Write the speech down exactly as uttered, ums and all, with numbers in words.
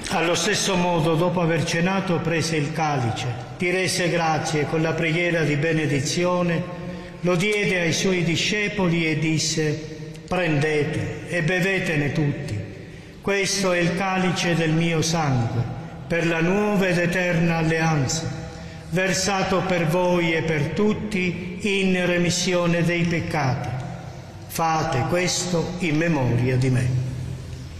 Allo stesso modo, dopo aver cenato, prese il calice, ti rese grazie e con la preghiera di benedizione lo diede ai suoi discepoli e disse: prendete e bevetene tutti. Questo è il calice del mio sangue, per la nuova ed eterna alleanza, versato per voi e per tutti in remissione dei peccati. Fate questo in memoria di me.